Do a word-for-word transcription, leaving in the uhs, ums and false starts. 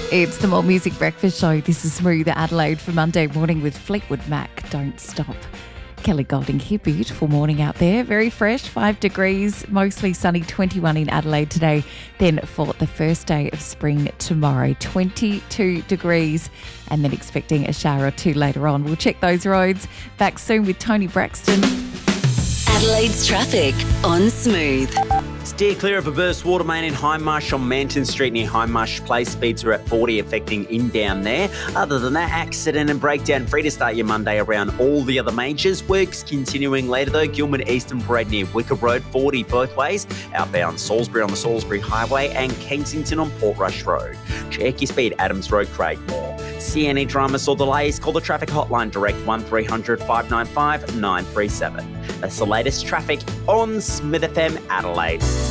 It's the More Music Breakfast Show. This is Smooth Adelaide for Monday morning with Fleetwood Mac. Don't stop. Kelly Golding here. Beautiful morning out there. Very fresh, five degrees, mostly sunny, twenty-one in Adelaide today. Then for the first day of spring tomorrow, twenty-two degrees, and then expecting a shower or two later on. We'll check those roads. Back soon with Tony Braxton. Adelaide's traffic on Smooth. Steer clear of a burst water main in Hindmarsh on Manton Street near Hindmarsh Place. Speeds are at forty, affecting in down there. Other than that, accident and breakdown free to start your Monday around all the other majors. Works continuing later though. Gilman Eastern Parade near Wicker Road, forty both ways. Outbound Salisbury on the Salisbury Highway and Kensington on Portrush Road. Check your speed, Adams Road, Craigmore. See any dramas or delays, call the traffic hotline direct one three hundred five nine five nine three seven. That's the latest traffic on Smith F M Adelaide.